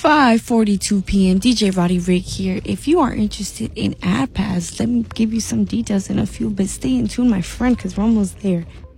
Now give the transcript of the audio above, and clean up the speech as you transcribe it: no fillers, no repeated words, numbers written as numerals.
5:42 p.m. DJ Roddy Rick here. If you are interested in AdPass, let me give you some details in a few, but stay in tune, my friend, because we're almost there.